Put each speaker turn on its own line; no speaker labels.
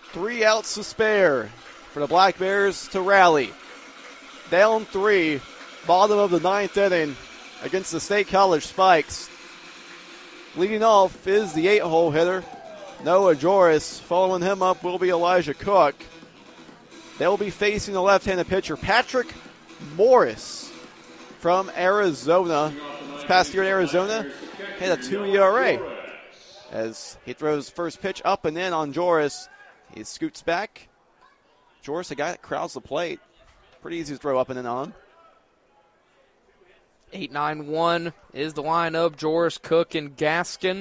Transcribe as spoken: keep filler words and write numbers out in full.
three outs to spare for the Black Bears to rally. Down three, bottom of the ninth inning against the State College Spikes. Leading off is the eight-hole hitter, Noah Joris. Following him up will be Elijah Cook. They'll be facing the left-handed pitcher, Patrick Morris from Arizona. This past year in Arizona, had a two E R A. As he throws first pitch up and in on Joris, he scoots back. Joris, a guy that crowds the plate. Pretty easy to throw up and in on.
eight nine one is the lineup. Joris, Cook, and Gaskin.